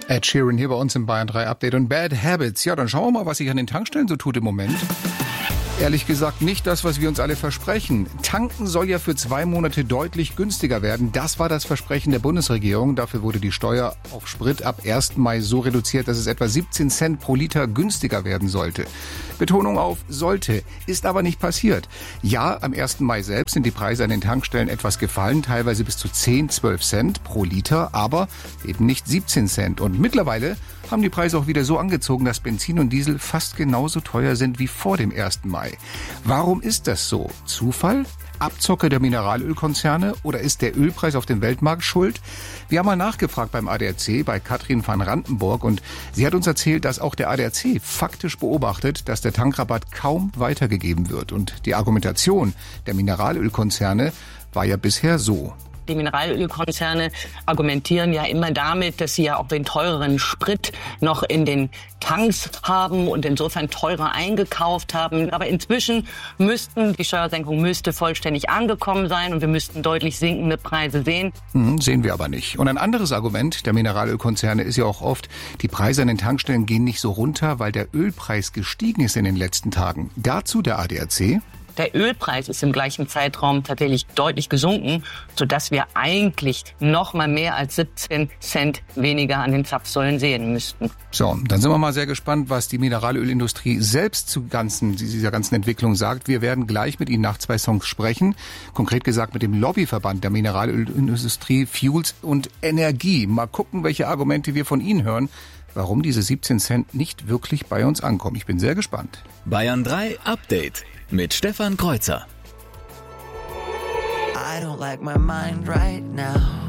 Ed Sheeran hier bei uns im Bayern 3 Update und Bad Habits. Ja, dann schauen wir mal, was sich an den Tankstellen so tut im Moment. Ehrlich gesagt nicht das, was wir uns alle versprechen. Tanken soll ja für 2 Monate deutlich günstiger werden. Das war das Versprechen der Bundesregierung. Dafür wurde die Steuer auf Sprit ab 1. Mai so reduziert, dass es etwa 17 Cent pro Liter günstiger werden sollte. Betonung auf sollte, ist aber nicht passiert. Ja, am 1. Mai selbst sind die Preise an den Tankstellen etwas gefallen, teilweise bis zu 10, 12 Cent pro Liter, aber eben nicht 17 Cent. Und mittlerweile haben die Preise auch wieder so angezogen, dass Benzin und Diesel fast genauso teuer sind wie vor dem 1. Mai. Warum ist das so? Zufall? Abzocke der Mineralölkonzerne oder ist der Ölpreis auf dem Weltmarkt schuld? Wir haben mal nachgefragt beim ADAC, bei Katrin van Randenburg, und sie hat uns erzählt, dass auch der ADAC faktisch beobachtet, dass der Tankrabatt kaum weitergegeben wird. Und die Argumentation der Mineralölkonzerne war ja bisher so. Die Mineralölkonzerne argumentieren ja immer damit, dass sie ja auch den teureren Sprit noch in den Tanks haben und insofern teurer eingekauft haben. Aber inzwischen die Steuersenkung müsste vollständig angekommen sein und wir müssten deutlich sinkende Preise sehen. Sehen wir aber nicht. Und ein anderes Argument der Mineralölkonzerne ist ja auch oft, die Preise an den Tankstellen gehen nicht so runter, weil der Ölpreis gestiegen ist in den letzten Tagen. Dazu der ADAC. Der Ölpreis ist im gleichen Zeitraum tatsächlich deutlich gesunken, sodass wir eigentlich noch mal mehr als 17 Cent weniger an den Zapfsäulen sehen müssten. So, dann sind wir mal sehr gespannt, was die Mineralölindustrie selbst zu dieser ganzen Entwicklung sagt. Wir werden gleich mit Ihnen nach 2 Songs sprechen. Konkret gesagt mit dem Lobbyverband der Mineralölindustrie, Fuels und Energie. Mal gucken, welche Argumente wir von Ihnen hören, warum diese 17 Cent nicht wirklich bei uns ankommen. Ich bin sehr gespannt. Bayern 3 Update mit Stefan Kreuzer. I don't like my mind right now.